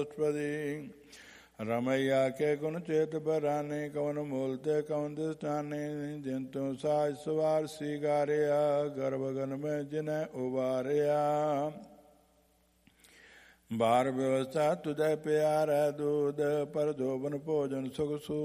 बृहस्पति रमैया के गुण चेत बराने कवन मूलते कवन दिष्टाने जिंतु साज सवार सिगारिया गर्भगन में जिन्हें उबारिया बार व्यवस्था तुझे प्यार है दूध पर जोबन भोजन सुख